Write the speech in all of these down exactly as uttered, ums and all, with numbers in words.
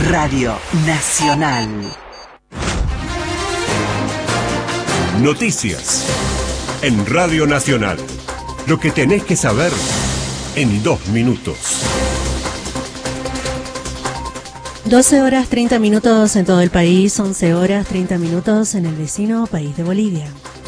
Radio Nacional. Noticias en Radio Nacional. Lo que tenés que saber en dos minutos. doce horas treinta minutos en todo el país, once horas treinta minutos en el vecino país de Bolivia.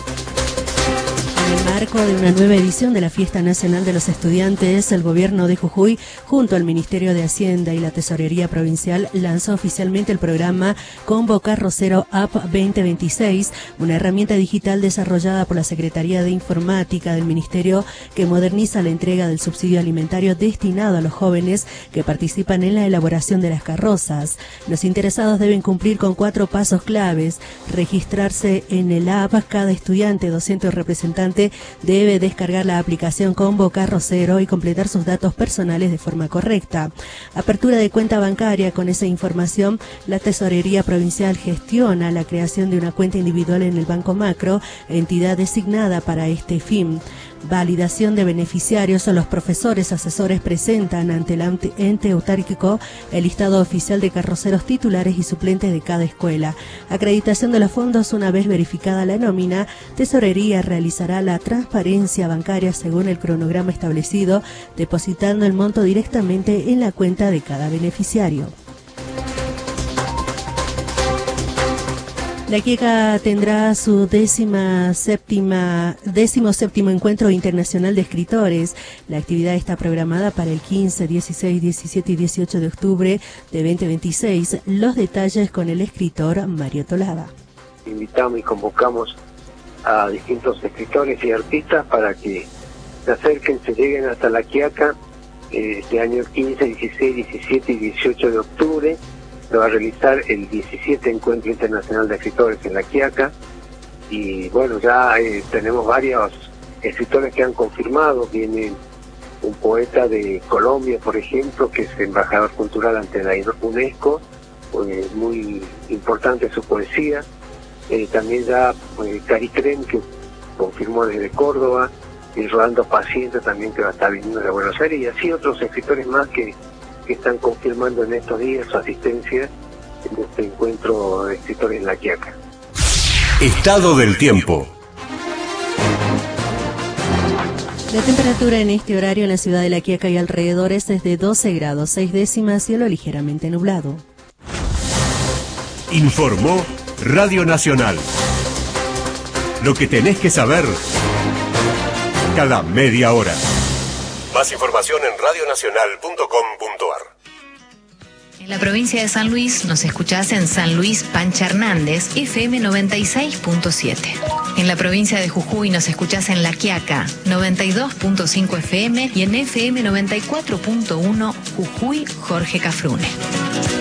En el marco de una nueva edición de la Fiesta Nacional de los Estudiantes, el gobierno de Jujuy, junto al Ministerio de Hacienda y la Tesorería Provincial, lanzó oficialmente el programa Convoca Rosero App veinte veintiséis, una herramienta digital desarrollada por la Secretaría de Informática del Ministerio que moderniza la entrega del subsidio alimentario destinado a los jóvenes que participan en la elaboración de las carrozas. Los interesados deben cumplir con cuatro pasos claves: registrarse en el app. Cada estudiante, docente o representante debe descargar la aplicación Convoca Rosero y completar sus datos personales de forma correcta. Apertura de cuenta bancaria. Con esa información, la Tesorería Provincial gestiona la creación de una cuenta individual en el Banco Macro, entidad designada para este fin. Validación de beneficiarios. Los profesores asesores presentan ante el ente autárquico el listado oficial de carroceros titulares y suplentes de cada escuela. Acreditación de los fondos. Una vez verificada la nómina, Tesorería realizará la transparencia bancaria según el cronograma establecido, depositando el monto directamente en la cuenta de cada beneficiario. La Quiaca tendrá su décima séptima, décimo séptimo encuentro internacional de escritores. La actividad está programada para el quince, dieciséis, diecisiete y dieciocho de octubre de veinte veintiséis. Los detalles con el escritor Mario Tolada. Invitamos y convocamos a distintos escritores y artistas para que se acerquen, se lleguen hasta La Quiaca eh, este año quince, dieciséis, diecisiete y dieciocho de octubre. Se va a realizar el diecisiete Encuentro Internacional de Escritores en La Quiaca, y bueno, ya eh, tenemos varios escritores que han confirmado. Viene un poeta de Colombia, por ejemplo, que es embajador cultural ante la UNESCO, eh, muy importante su poesía. Eh, también ya eh, Cari Crem, que confirmó desde Córdoba, y Rolando Paciente también, que va a estar viniendo de Buenos Aires, y así otros escritores más que que están confirmando en estos días su asistencia en este encuentro de escritores en La Quiaca. Estado del tiempo. La temperatura en este horario en la ciudad de La Quiaca y alrededores es de doce grados, seis décimas, cielo ligeramente nublado. Informó Radio Nacional. Lo que tenés que saber cada media hora. Más información en radio nacional punto com punto a r. En la provincia de San Luis nos escuchás en San Luis Pancha Hernández, F M noventa y seis punto siete. En la provincia de Jujuy nos escuchás en La Quiaca, noventa y dos punto cinco F M, y en F M noventa y cuatro punto uno Jujuy Jorge Cafrune.